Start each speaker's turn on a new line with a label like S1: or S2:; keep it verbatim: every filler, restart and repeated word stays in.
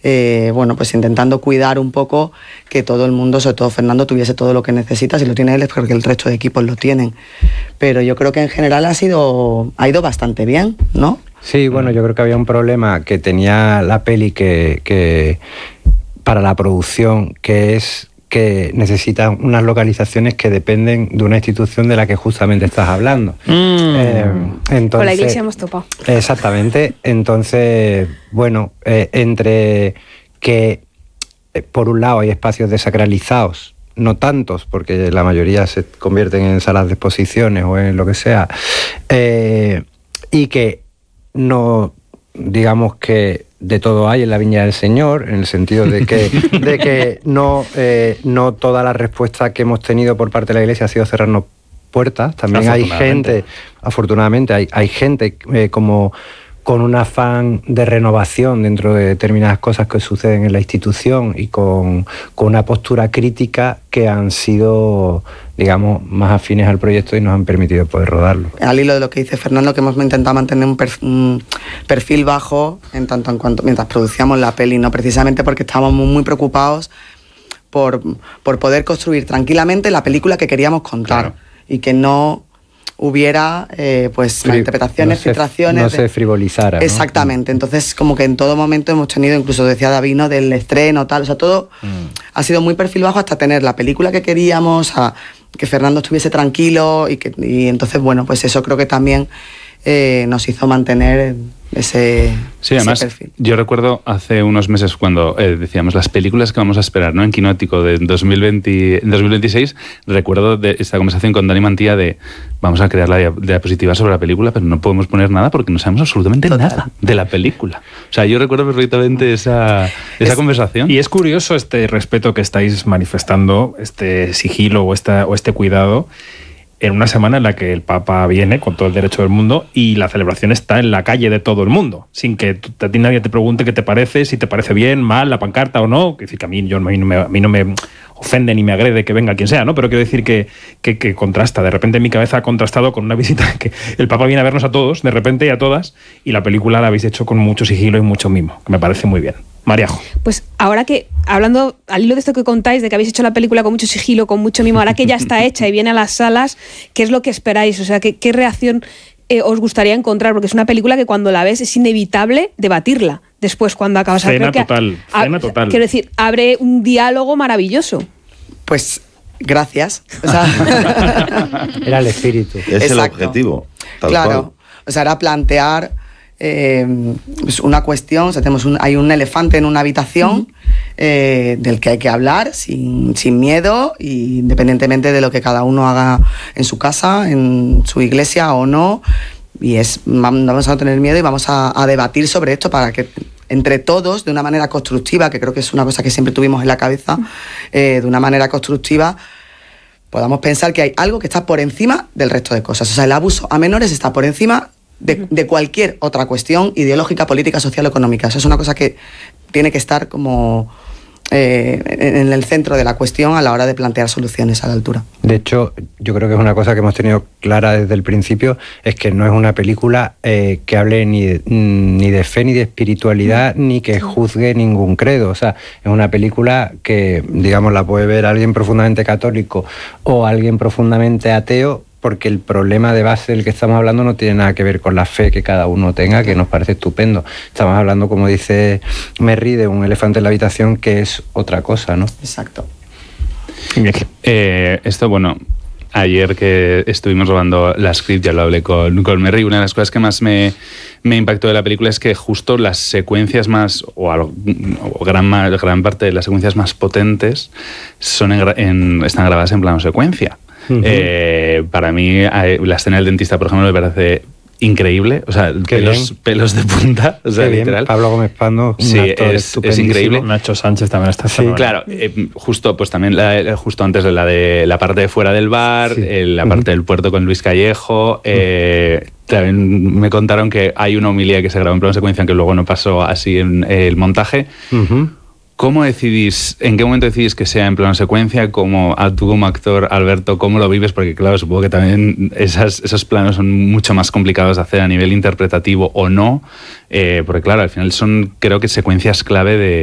S1: eh, bueno, pues intentando cuidar un poco que todo el mundo, sobre todo Fernando, tuviese todo lo que necesita. Si lo tiene él es porque el resto de equipos lo tienen. Pero yo creo que en general ha sido, ha ido bastante bien, ¿no?
S2: Sí, bueno, yo creo que había un problema que tenía la peli que, que para la producción, que es que necesitan unas localizaciones que dependen de una institución de la que justamente estás hablando.
S3: Mm.
S2: Eh, entonces,
S4: Con la iglesia hemos topado.
S2: Exactamente. Entonces, bueno, eh, entre que eh, por un lado hay espacios desacralizados, no tantos, porque la mayoría se convierten en salas de exposiciones o en lo que sea, eh, y que no, digamos que de todo hay en la Viña del Señor, en el sentido de que, de que no, eh, no toda la respuesta que hemos tenido por parte de la Iglesia ha sido cerrarnos puertas. También hay gente, afortunadamente, hay, hay gente eh, como con un afán de renovación dentro de determinadas cosas que suceden en la institución y con, con una postura crítica que han sido, digamos, más afines al proyecto y nos han permitido poder rodarlo.
S1: Al hilo de lo que dice Fernando, que hemos intentado mantener un perfil, un perfil bajo en tanto en cuanto mientras producíamos la peli, no precisamente porque estábamos muy, muy preocupados por, por poder construir tranquilamente la película que queríamos contar, claro, y que no hubiera eh, pues Fri interpretaciones, no se, filtraciones...
S2: No de... se frivolizara, ¿no?
S1: Exactamente. Entonces, como que en todo momento hemos tenido, incluso decía David, ¿no?, del estreno, tal, o sea, todo mm. ha sido muy perfil bajo hasta tener la película que queríamos, a que Fernando estuviese tranquilo y que y entonces, bueno, pues eso creo que también eh, nos hizo mantener ese,
S3: sí,
S1: ese
S3: además,
S1: perfil.
S3: Yo recuerdo hace unos meses cuando eh, decíamos las películas que vamos a esperar, ¿no?, en Quinótico de dos mil veinte, dos mil veintiséis, recuerdo de esta conversación con Dani Mantilla de vamos a crear la diapositiva sobre la película, pero no podemos poner nada porque no sabemos absolutamente Total. nada de la película. O sea, yo recuerdo perfectamente esa, esa es, conversación.
S5: Y es curioso este respeto que estáis manifestando, este sigilo o, esta, o este cuidado, en una semana en la que el Papa viene con todo el derecho del mundo y la celebración está en la calle de todo el mundo, sin que a ti nadie te pregunte qué te parece, si te parece bien, mal, la pancarta o no. Que decir que a mí, yo, a mí, no me, a mí no me ofende ni me agrede que venga quien sea, ¿no? Pero quiero decir que, que, que contrasta. De repente en mi cabeza ha contrastado con una visita que el Papa viene a vernos a todos, de repente y a todas, y la película la habéis hecho con mucho sigilo y mucho mimo, que me parece muy bien. Mariajo.
S4: Pues ahora que, hablando al hilo de esto que contáis, de que habéis hecho la película con mucho sigilo, con mucho mimo, ahora que ya está hecha y viene a las salas, ¿qué es lo que esperáis? O sea, ¿qué, qué reacción eh, os gustaría encontrar? Porque es una película que cuando la ves es inevitable debatirla después cuando acabas.
S5: Cena total, cena total.
S4: Quiero decir, abre un diálogo maravilloso.
S1: Pues gracias. O sea,
S2: era el espíritu.
S6: Es Exacto. el objetivo. Tal
S1: claro.
S6: cual.
S1: O sea, era plantear eh, pues una cuestión. O sea, tenemos un, hay un elefante en una habitación uh-huh. eh, del que hay que hablar sin, sin miedo, y independientemente de lo que cada uno haga en su casa, en su iglesia o no. Y es, vamos a no tener miedo y vamos a, a debatir sobre esto para que entre todos, de una manera constructiva, que creo que es una cosa que siempre tuvimos en la cabeza, eh, de una manera constructiva, podamos pensar que hay algo que está por encima del resto de cosas. O sea, el abuso a menores está por encima de, de cualquier otra cuestión ideológica, política, social o económica. Eso es una cosa que tiene que estar como eh, en el centro de la cuestión a la hora de plantear soluciones a la altura.
S2: De hecho, yo creo que es una cosa que hemos tenido clara desde el principio, es que no es una película eh, que hable ni de, ni de fe, ni de espiritualidad, ni que juzgue ningún credo. O sea, es una película que, digamos, la puede ver alguien profundamente católico o alguien profundamente ateo, porque el problema de base del que estamos hablando no tiene nada que ver con la fe que cada uno tenga, que nos parece estupendo. Estamos hablando, como dice Merri, de un elefante en la habitación, que es otra cosa, ¿no?
S1: Exacto.
S3: Eh, esto, bueno, ayer que estuvimos robando la script, ya lo hablé con, con Merri, una de las cosas que más me, me impactó de la película es que justo las secuencias más, o, algo, o gran, gran parte de las secuencias más potentes son en, en, están grabadas en plano secuencia. Uh-huh. Eh, para mí, la escena del dentista, por ejemplo, me parece increíble. O sea, pelos, pelos de punta. O sea, literal.
S2: Pablo Gómez Pando,
S3: sí, es, es increíble.
S5: Nacho Sánchez también está.
S3: Sí, claro. Eh, justo, pues también la, justo antes de la de la parte de fuera del bar, sí. eh, la parte uh-huh. del puerto con Luis Callejo. Eh, también me contaron que hay una homilía que se grabó en plano secuencia, que luego no pasó así en eh, el montaje. Uh-huh. ¿Cómo decidís, en qué momento decidís que sea en plano secuencia? ¿Cómo, tú como actor, Alberto, cómo lo vives? Porque claro, supongo que también esas, esos planos son mucho más complicados de hacer a nivel interpretativo o no, eh, porque claro, al final son, creo que, secuencias clave de,